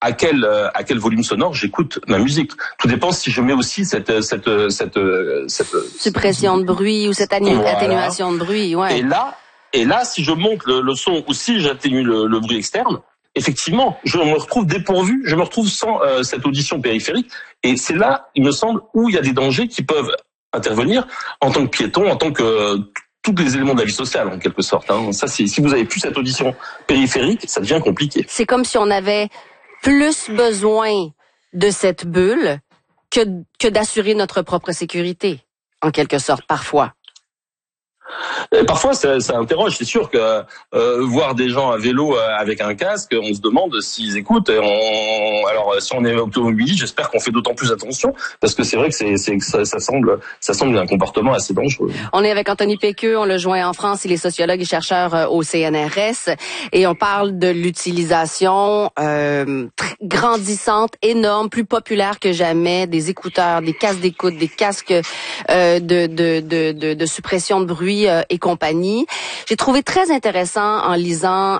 à quel volume sonore j'écoute ma musique. Tout dépend si je mets aussi cette suppression de bruit ou cette atténuation de bruit, ouais. Et là, si je monte le son ou si j'atténue le bruit externe, effectivement, je me retrouve dépourvu, je me retrouve sans cette audition périphérique. Et c'est là, il me semble, où il y a des dangers qui peuvent intervenir en tant que piéton, en tant que tous les éléments de la vie sociale, en quelque sorte. Ça, si vous avez plus cette audition périphérique, ça devient compliqué. C'est comme si on avait plus besoin de cette bulle que d'assurer notre propre sécurité, en quelque sorte, parfois. Et parfois, ça interroge. C'est sûr que voir des gens à vélo avec un casque, on se demande s'ils écoutent. Alors, si on est automobiliste, j'espère qu'on fait d'autant plus attention, parce que c'est vrai que ça semble un comportement assez dangereux. On est avec Anthony Péqueux, on le joint en France, il est sociologue et chercheur au CNRS, et on parle de l'utilisation grandissante, énorme, plus populaire que jamais, des écouteurs, des casques d'écoute, des casques de suppression de bruit et compagnie. J'ai trouvé très intéressant en lisant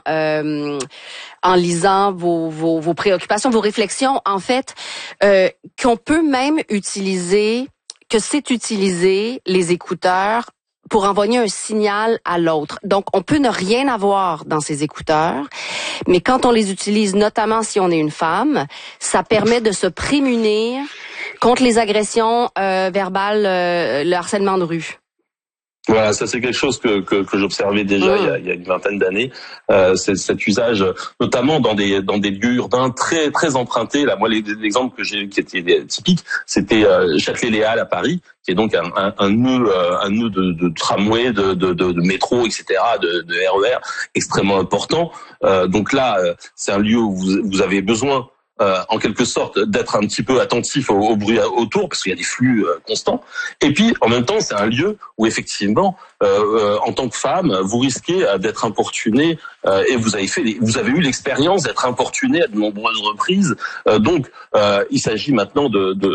vos préoccupations, vos réflexions, en fait, qu'on peut même utiliser les écouteurs pour envoyer un signal à l'autre. Donc, on peut ne rien avoir dans ces écouteurs, mais quand on les utilise, notamment si on est une femme, ça permet de se prémunir contre les agressions verbales, le harcèlement de rue. Voilà, ça c'est quelque chose que j'observais déjà il y a une vingtaine d'années. C'est cet usage, notamment dans des lieux urbains très très empruntés. Là, moi, l'exemple qui était typique, c'était Châtelet-Les Halles à Paris, qui est donc un nœud de tramway, de métro, etc., de RER extrêmement important. Donc là, c'est un lieu où vous avez besoin en quelque sorte d'être un petit peu attentif au bruit autour, parce qu'il y a des flux constants. Et puis en même temps, c'est un lieu où effectivement, en tant que femme, vous risquez d'être importuné, et vous avez eu l'expérience d'être importuné à de nombreuses reprises. Donc il s'agit maintenant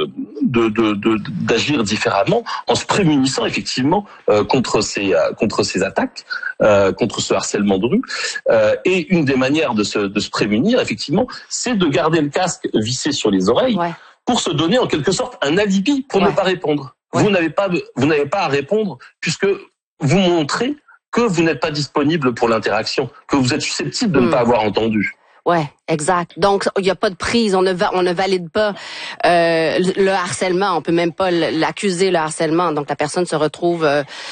d'agir différemment en se prémunissant effectivement contre ces attaques, contre ce harcèlement de rue. Et une des manières de se prémunir effectivement, c'est de garder le casque vissé sur les oreilles, pour se donner en quelque sorte un alibi pour ne pas répondre. Vous n'avez pas à répondre, puisque vous montrez que vous n'êtes pas disponible pour l'interaction, que vous êtes susceptible de ne pas avoir entendu. Ouais, exact. Donc, il n'y a pas de prise. On ne valide pas le harcèlement. On peut même pas l'accuser, le harcèlement. Donc, la personne se retrouve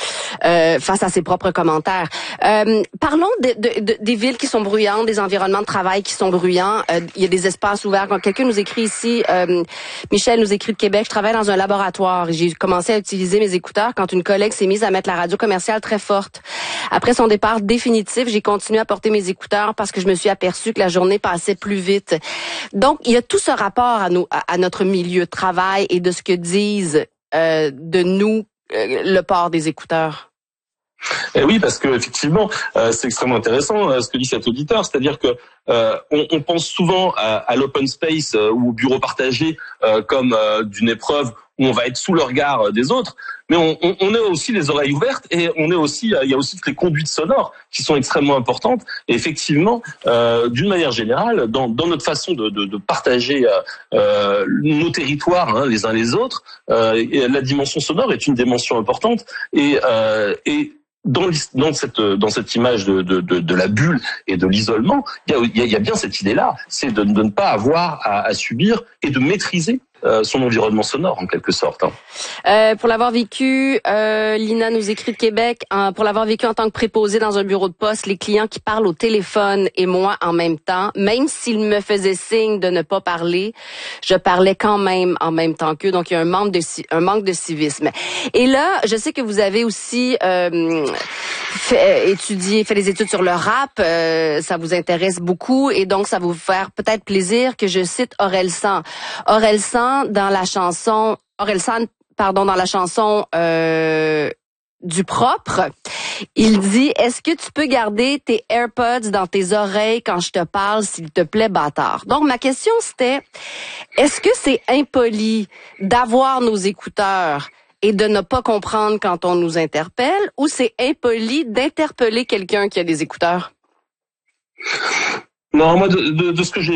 face à ses propres commentaires. Parlons des villes qui sont bruyantes, des environnements de travail qui sont bruyants. Il y a des espaces ouverts. Quand quelqu'un nous écrit ici, Michel nous écrit de Québec, je travaille dans un laboratoire. J'ai commencé à utiliser mes écouteurs quand une collègue s'est mise à mettre la radio commerciale très forte. Après son départ définitif, j'ai continué à porter mes écouteurs parce que je me suis aperçue que la journée passait plus vite. Donc, il y a tout ce rapport à notre milieu de travail et de ce que disent de nous le port des écouteurs. Et oui, parce que effectivement, c'est extrêmement intéressant ce que dit cet auditeur, c'est-à-dire que on pense souvent à l'open space ou au bureau partagé comme d'une épreuve où on va être sous le regard des autres, mais on a aussi les oreilles ouvertes et il y a aussi toutes les conduites sonores qui sont extrêmement importantes. Et effectivement, d'une manière générale, dans notre façon de partager nos territoires les uns les autres, la dimension sonore est une dimension importante et dans cette image de la bulle et de l'isolement, il y a bien cette idée-là, c'est de ne pas avoir à subir et de maîtriser son environnement sonore en quelque sorte. Pour l'avoir vécu, Lina nous écrit de Québec, pour l'avoir vécu en tant que préposé dans un bureau de poste, les clients qui parlent au téléphone et moi en même temps, même s'ils me faisaient signe de ne pas parler, je parlais quand même en même temps qu'eux. Donc il y a un manque de civisme. Et là, je sais que vous avez aussi fait des études sur le rap, ça vous intéresse beaucoup et donc ça va vous faire peut-être plaisir que je cite Orelsan dans la chanson du propre. Il dit, est-ce que tu peux garder tes AirPods dans tes oreilles quand je te parle, s'il te plaît, bâtard? Donc, ma question, c'était, est-ce que c'est impoli d'avoir nos écouteurs et de ne pas comprendre quand on nous interpelle, ou c'est impoli d'interpeller quelqu'un qui a des écouteurs? Non, moi, de ce que j'ai